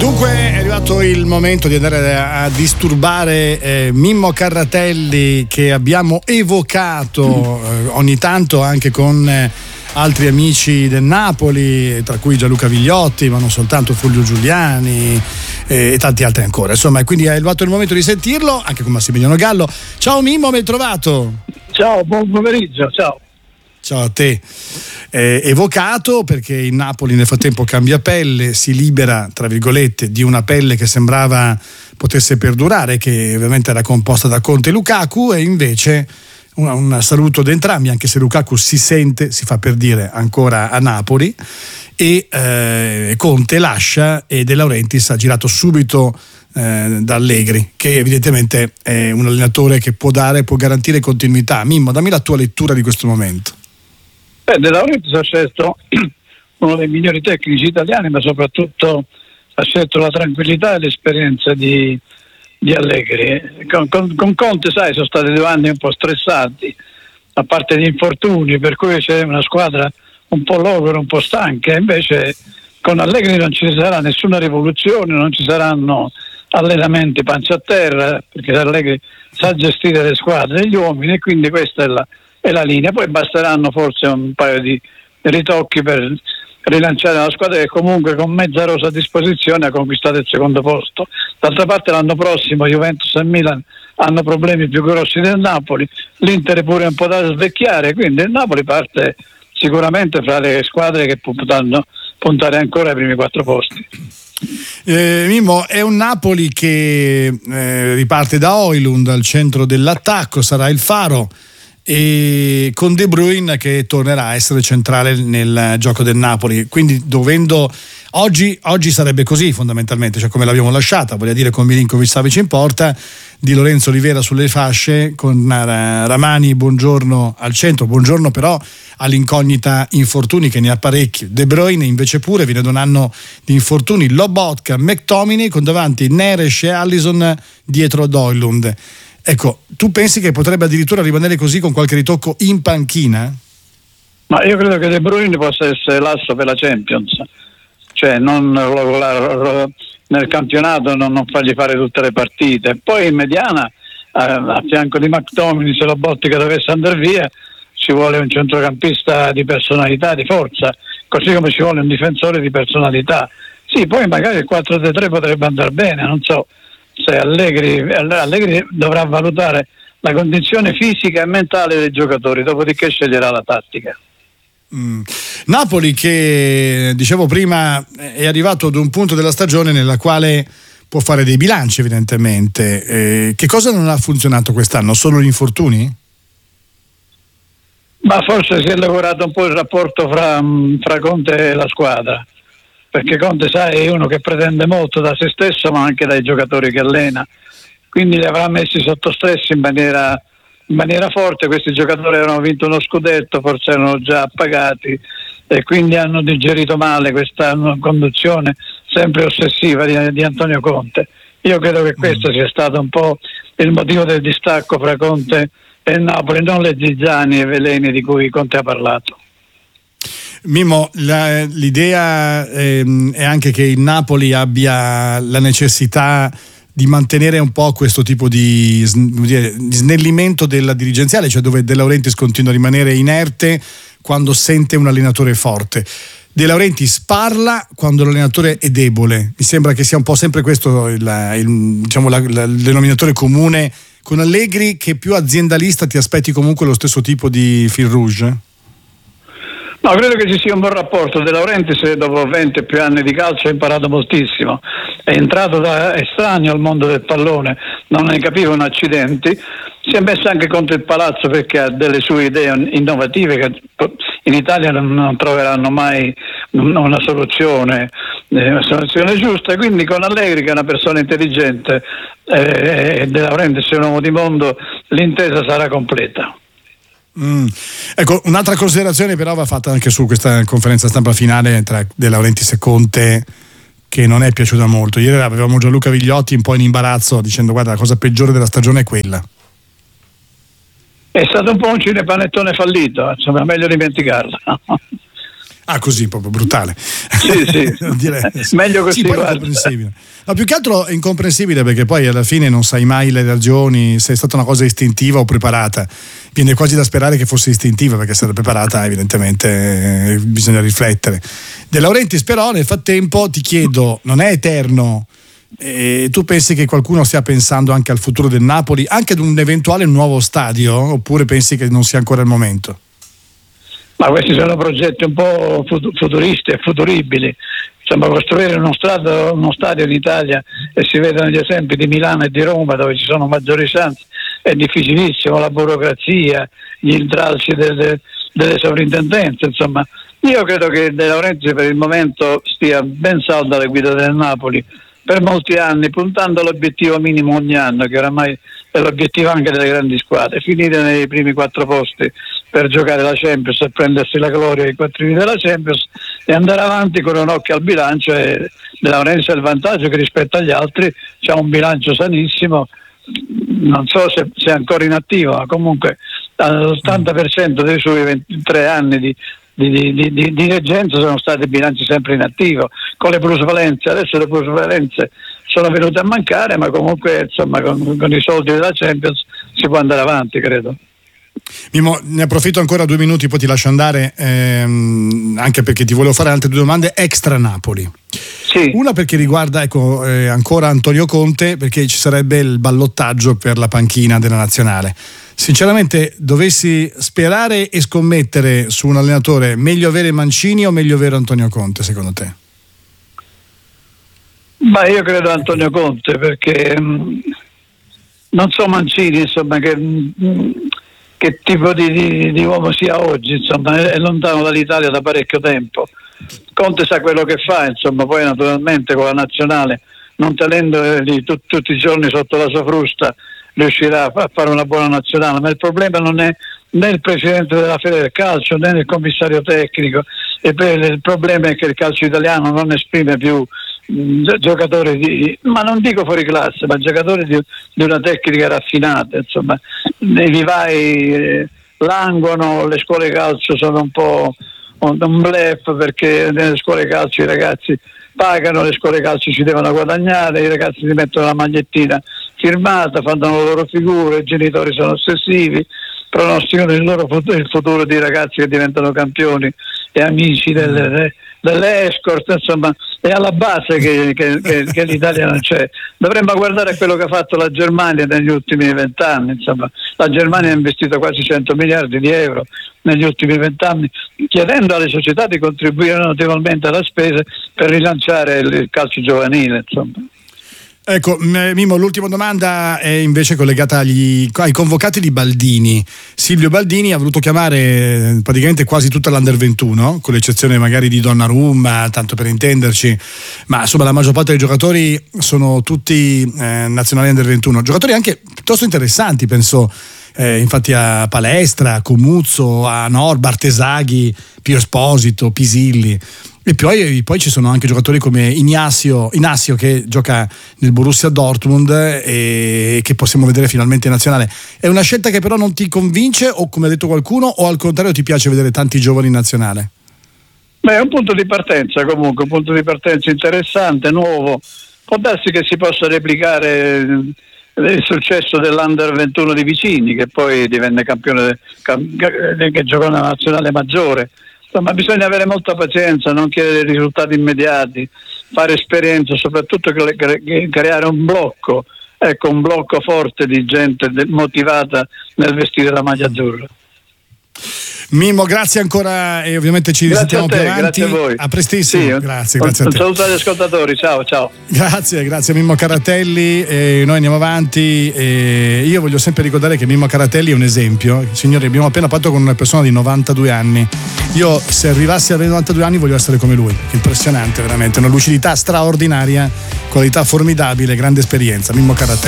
Dunque è arrivato il momento di andare a disturbare Mimmo Carratelli, che abbiamo evocato ogni tanto anche con altri amici del Napoli, tra cui Gianluca Vigliotti, ma non soltanto, Fulvio Giuliani e tanti altri ancora. Insomma, quindi è arrivato il momento di sentirlo anche con Massimiliano Gallo. Ciao Mimmo, ben trovato. Ciao, buon pomeriggio, ciao. Ciao a te. Evocato perché il Napoli nel frattempo cambia pelle, si libera tra virgolette di una pelle che sembrava potesse perdurare, che ovviamente era composta da Conte e Lukaku, e invece un saluto da entrambi, anche se Lukaku si fa per dire ancora a Napoli, e Conte lascia e De Laurentiis ha girato subito da Allegri, che evidentemente è un allenatore che può garantire continuità. Mimmo, dammi la tua lettura di questo momento. De Laurentiis ha scelto uno dei migliori tecnici italiani, ma soprattutto ha scelto la tranquillità e l'esperienza di Allegri. Con Conte, sai, sono stati 2 anni un po' stressanti, a parte gli infortuni, per cui c'è una squadra un po' logora, un po' stanca. Invece con Allegri non ci sarà nessuna rivoluzione, non ci saranno allenamenti pancia a terra, perché Allegri sa gestire le squadre e gli uomini, e quindi questa è la linea. Poi basteranno forse un paio di ritocchi per rilanciare la squadra, che comunque con mezza rosa a disposizione ha conquistato il secondo posto. D'altra parte l'anno prossimo Juventus e Milan hanno problemi più grossi del Napoli, l'Inter è pure un po' da svecchiare, quindi il Napoli parte sicuramente fra le squadre che potranno puntare ancora ai primi 4 posti. Mimmo, è un Napoli che riparte da Højlund al centro dell'attacco, sarà il faro, e con De Bruyne che tornerà a essere centrale nel gioco del Napoli, quindi oggi sarebbe così fondamentalmente, cioè come l'abbiamo lasciata, voglio dire, con Milinkovic-Savic in porta, Di Lorenzo Olivera sulle fasce, con Ramani Buongiorno al centro. Buongiorno però all'incognita infortuni, che ne ha parecchi. De Bruyne invece pure viene da un anno di infortuni, Lobotka, McTominay, con davanti Neres e Alisson dietro ad Højlund. Ecco, tu pensi che potrebbe addirittura rimanere così con qualche ritocco in panchina? Ma io credo che De Bruyne possa essere l'asso per la Champions, cioè non nel campionato non fargli fare tutte le partite. Poi in mediana, a fianco di McTominay, se Lobotka dovesse andare via, ci vuole un centrocampista di personalità, di forza, così come ci vuole un difensore di personalità. Sì, poi magari il 4-3 potrebbe andare bene, non so se Allegri dovrà valutare la condizione fisica e mentale dei giocatori, dopodiché sceglierà la tattica. Napoli, che dicevo prima è arrivato ad un punto della stagione nella quale può fare dei bilanci evidentemente. Che cosa non ha funzionato quest'anno? Solo gli infortuni? Ma forse si è lavorato un po' il rapporto fra Conte e la squadra, perché Conte, sai, è uno che pretende molto da se stesso ma anche dai giocatori che allena, quindi li avrà messi sotto stress in maniera forte. Questi giocatori avevano vinto uno scudetto, forse erano già appagati e quindi hanno digerito male questa conduzione sempre ossessiva di Antonio Conte. Io credo che questo sia stato un po' il motivo del distacco fra Conte e il Napoli, non le zizzanie e veleni di cui Conte ha parlato. Mimmo, l'idea è anche che il Napoli abbia la necessità di mantenere un po' questo tipo di snellimento della dirigenziale, cioè dove De Laurentiis continua a rimanere inerte quando sente un allenatore forte. De Laurentiis parla quando l'allenatore è debole. Mi sembra che sia un po' sempre questo il denominatore comune con Allegri, che più aziendalista ti aspetti comunque lo stesso tipo di fil rouge? No, credo che ci sia un buon rapporto. De Laurentiis dopo 20 e più anni di calcio ha imparato moltissimo, è entrato da estraneo al mondo del pallone, non ne capiva un accidente, si è messo anche contro il palazzo perché ha delle sue idee innovative che in Italia non troveranno mai una soluzione giusta, quindi con Allegri, che è una persona intelligente, e De Laurentiis è un uomo di mondo, l'intesa sarà completa. Ecco, un'altra considerazione però va fatta anche su questa conferenza stampa finale tra De Laurentiis e Conte, che non è piaciuta molto. Ieri avevamo Gianluca Vigliotti un po' in imbarazzo dicendo: guarda, la cosa peggiore della stagione è quella. È stato un po' un cinepanettone fallito, insomma, meglio dimenticarla. Ah, così, proprio brutale. Sì. Meglio così. Sì, poi è incomprensibile. No, più che altro è incomprensibile perché poi alla fine non sai mai le ragioni, se è stata una cosa istintiva o preparata. Viene quasi da sperare che fosse istintiva, perché se era preparata evidentemente bisogna riflettere. De Laurentiis però nel frattempo ti chiedo, non è eterno, tu pensi che qualcuno stia pensando anche al futuro del Napoli, anche ad un eventuale nuovo stadio, oppure pensi che non sia ancora il momento? Ma questi sono progetti un po' futuristi e futuribili. Insomma, costruire uno stadio in Italia, e si vedono gli esempi di Milano e di Roma dove ci sono maggiori chance, è difficilissimo, la burocrazia, gli intralci delle sovrintendenze, insomma. Io credo che De Laurentiis per il momento stia ben salda alla guida del Napoli per molti anni, puntando all'obiettivo minimo ogni anno, che oramai è l'obiettivo anche delle grandi squadre, finire nei primi 4 posti per giocare la Champions e prendersi la gloria ai quattrini della Champions e andare avanti con un occhio al bilancio. E De Laurentiis ha il vantaggio che rispetto agli altri c'ha un bilancio sanissimo, non so se è ancora inattivo, ma comunque all'80% dei suoi 23 anni di reggenza sono stati bilanci sempre in attivo, con le plusvalenze. Adesso le plusvalenze sono venute a mancare, ma comunque insomma con i soldi della Champions si può andare avanti, credo. Mimo, ne approfitto ancora 2 minuti, poi ti lascio andare, anche perché ti volevo fare altre 2 domande extra Napoli. Sì. Una perché riguarda ancora Antonio Conte, perché ci sarebbe il ballottaggio per la panchina della nazionale. Sinceramente, dovessi sperare e scommettere su un allenatore, meglio avere Mancini o meglio avere Antonio Conte, secondo te? Ma io credo Antonio Conte, perché non so Mancini, insomma, che tipo di uomo sia oggi, insomma, è lontano dall'Italia da parecchio tempo. Conte sa quello che fa, insomma, poi naturalmente con la nazionale, non tenendoli tutti i giorni sotto la sua frusta, riuscirà a fare una buona nazionale, ma il problema non è né il presidente della Fede del Calcio né il commissario tecnico, e il problema è che il calcio italiano non esprime più giocatori ma non dico fuori classe, ma giocatori di una tecnica raffinata, insomma. Nei vivai languono, le scuole calcio sono un po' un bluff, perché nelle scuole calcio i ragazzi pagano, le scuole calcio ci devono guadagnare, i ragazzi si mettono la magliettina firmata, fanno le loro figure, i genitori sono ossessivi, pronosticano il futuro di ragazzi che diventano campioni e amici delle escort, insomma. È alla base che l'Italia non c'è. Dovremmo guardare a quello che ha fatto la Germania negli ultimi 20 anni, insomma. La Germania ha investito quasi 100 miliardi di euro negli ultimi 20 anni, chiedendo alle società di contribuire notevolmente alla spesa per rilanciare il calcio giovanile, insomma. Ecco, Mimo, l'ultima domanda è invece collegata ai convocati di Baldini. Silvio Baldini ha voluto chiamare praticamente quasi tutta l'Under 21, con l'eccezione magari di Donnarumma, tanto per intenderci, ma insomma la maggior parte dei giocatori sono tutti nazionali Under 21, giocatori anche piuttosto interessanti, penso infatti a Palestra, a Comuzzo, a Bartesaghi, Pio Esposito, Pisilli. E poi ci sono anche giocatori come Inacio che gioca nel Borussia Dortmund e che possiamo vedere finalmente in nazionale. È una scelta che però non ti convince, o come ha detto qualcuno, o al contrario ti piace vedere tanti giovani in nazionale? Beh, è un punto di partenza comunque, un punto di partenza interessante, nuovo. Può darsi che si possa replicare il successo dell'Under 21 di Vicini, che poi divenne campione che giocò nella nazionale maggiore. Ma bisogna avere molta pazienza, non chiedere risultati immediati, fare esperienza, soprattutto creare un blocco forte di gente motivata nel vestire la maglia azzurra. Mimmo, grazie ancora e ovviamente ci risentiamo più avanti. Grazie a voi. A prestissimo. Sì, grazie a te. Un saluto agli ascoltatori, ciao. Grazie Mimmo Caratelli, noi andiamo avanti e io voglio sempre ricordare che Mimmo Caratelli è un esempio. Signori, abbiamo appena fatto con una persona di 92 anni. Io, se arrivassi a avere 92 anni, voglio essere come lui. Impressionante, veramente, una lucidità straordinaria, qualità formidabile, grande esperienza. Mimmo Caratelli.